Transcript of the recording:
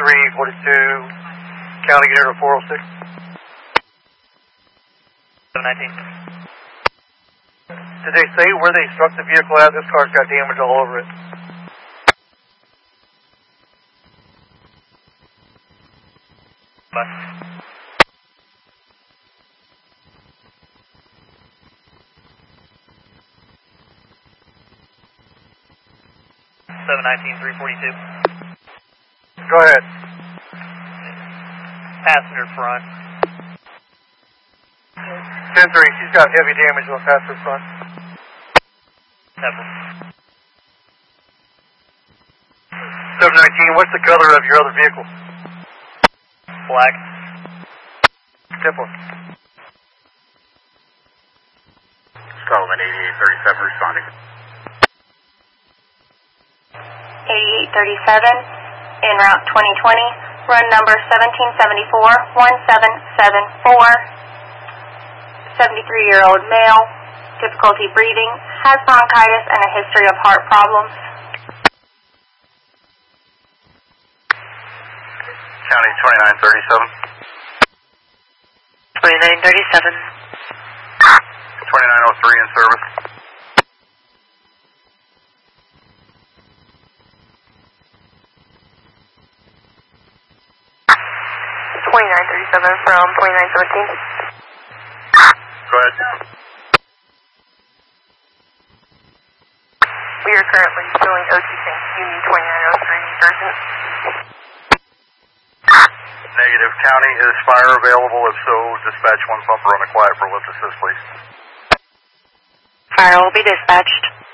342, county unit of 406. 719. Did they say where they struck the vehicle at? This car's got damage all over it. Bye. 719, 342. Go ahead. Passenger front. 10-3, she's got heavy damage on passenger front. Temple. 719, what's the color of your other vehicle? Black. Temple. Sullivan 8837 responding. 8837, en route 2020, run number 1774-1774, 73-year-old male, difficulty breathing, has bronchitis and a history of heart problems. County 2937. 2937. 2903 in service. From 2917. Go ahead. We are currently filling OT tank Uni 2903 urgent. Negative. County, is fire available? If so, dispatch one pumper on a quiet for lift assist, please. Fire will be dispatched.